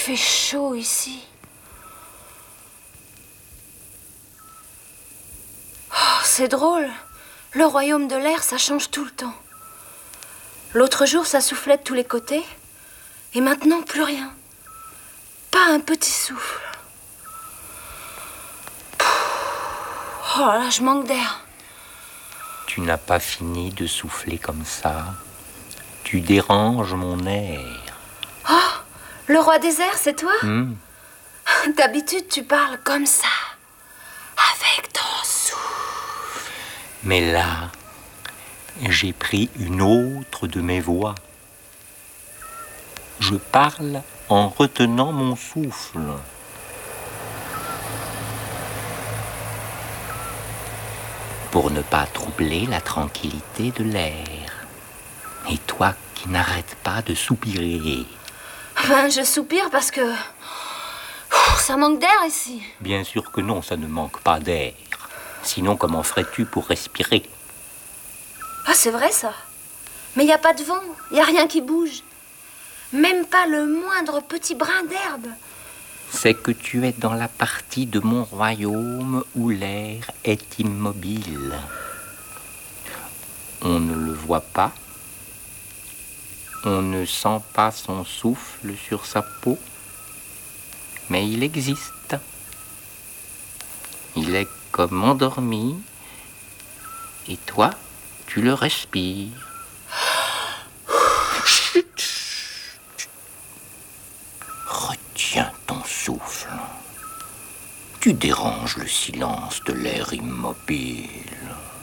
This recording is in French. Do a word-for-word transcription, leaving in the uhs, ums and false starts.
fait chaud ici. Oh, c'est drôle. Le royaume de l'air, ça change tout le temps. L'autre jour, ça soufflait de tous les côtés. Et maintenant, plus rien. Pas un petit souffle. Oh là, je manque d'air. Tu n'as pas fini de souffler comme ça. Tu déranges mon air. Oh, le roi des airs, c'est toi? Mmh. D'habitude, tu parles comme ça. Avec ton souffle. Mais là, j'ai pris une autre de mes voix. Je parle en retenant mon souffle. Pour ne pas troubler la tranquillité de l'air. Et toi qui n'arrêtes pas de soupirer. Ben, je soupire parce que... Ouh, ça manque d'air ici. Bien sûr que non, ça ne manque pas d'air. Sinon, comment ferais-tu pour respirer? Ah, c'est vrai ça. Mais il n'y a pas de vent, il n'y a rien qui bouge. Même pas le moindre petit brin d'herbe. C'est que tu es dans la partie de mon royaume où l'air est immobile. On ne le voit pas. On ne sent pas son souffle sur sa peau. Mais il existe. Il est comme endormi. Et toi, tu le respires. Retiens ton souffle. Tu déranges le silence de l'air immobile.